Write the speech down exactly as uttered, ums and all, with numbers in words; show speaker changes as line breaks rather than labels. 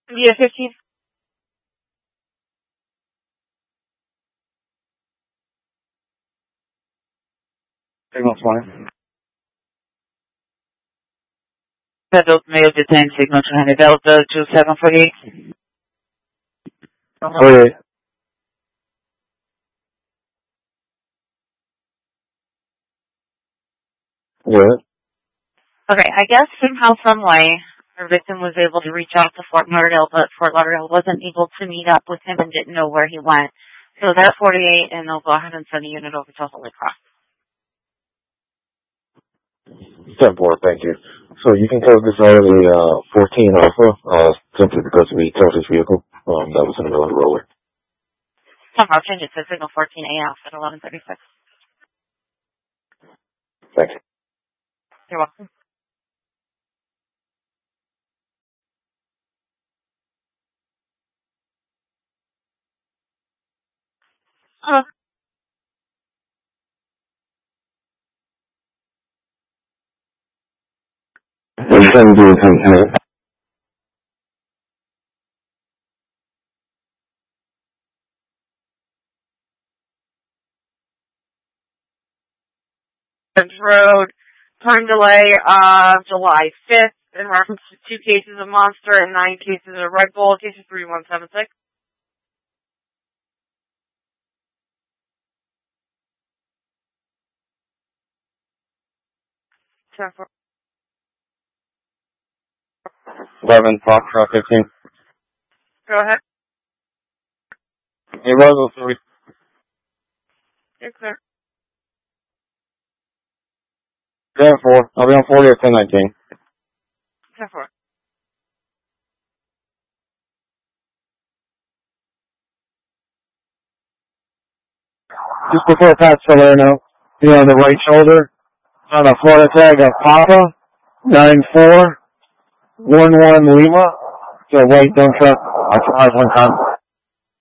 Via fifteen.
Signal twenty.
Adult male detained signal twenty Delta two seven four eight.
forty-eight. Good.
Okay, I guess somehow, some way, our victim was able to reach out to Fort Lauderdale, but Fort Lauderdale wasn't able to meet up with him and didn't know where he went. So that's forty-eight, and they'll go ahead and send a unit over to Holy Cross.
ten four, thank you. So you can code this early uh, fourteen Alpha, uh, simply because we towed this vehicle um, that was in the middle of the roadway.
Somehow change it to signal fourteen A F at eleven thirty-six.
Thank you.
You're welcome. Uh,
ten do ten.
Road, time delay of July fifth in reference to two cases of Monster and nine cases of Red Bull, cases three one seven six.
eleven, Fox, Route fifteen.
Go ahead.
Hey, Roswell, three.
You're clear.
ten four. I'll be on forty or ten nineteen.
ten four.
Just before Pat Salerno, be on the right shoulder, on a Florida tag of Papa, nine four, one one Lima, to a white dump truck, occupies one car.